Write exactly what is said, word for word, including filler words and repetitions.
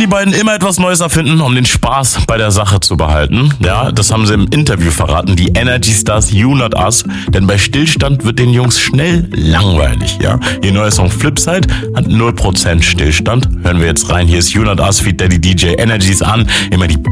die beiden immer etwas Neues erfinden, um den Spaß bei der Sache zu behalten. Ja, das haben sie im Interview verraten, die Energy Stars You Not Us. Denn bei Stillstand wird den Jungs schnell langweilig, ja. Ihr neuer Song Flipside hat null Prozent Stillstand. Hören wir jetzt rein, hier ist You Not Us feat. Daddy D J, Energies an. Immer die